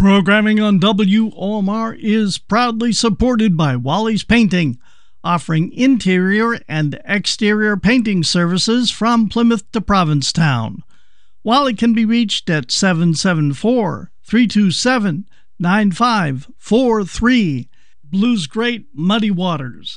Programming on WOMR is proudly supported by Wally's Painting, offering interior and exterior painting services from Plymouth to Provincetown. Wally can be reached at 774-327-9543. Blues Great Muddy Waters.